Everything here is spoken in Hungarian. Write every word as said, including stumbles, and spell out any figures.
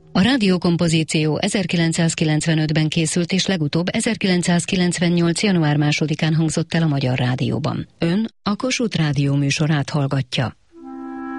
A rádiókompozíció ezerkilencszázkilencvenötben készült, és legutóbb ezerkilencszázkilencvennyolc. január másodikán hangzott el a Magyar Rádióban. Ön a Kossuth Rádió műsorát hallgatja.